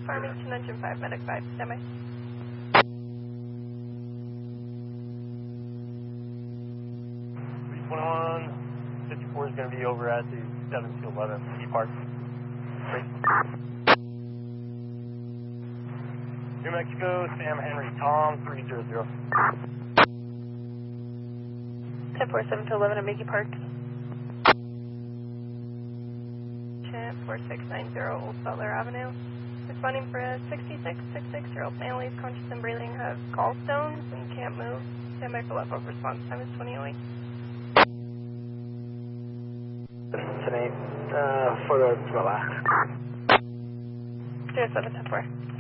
Farmington, engine 5, medic 5, standby. $321, 54 is going to be over at the 7 to 11 Key Park. New Mexico, Sam Henry, Tom 300. 10-4, 7 to 11 at Mickey Park. 4690 Old Butler Avenue. Responding for a 6666-year-old male. He's conscious and breathing, has gallstones and can't move. Standby for level of response time is 2008. 10-8, photo to the left. 07-10-4.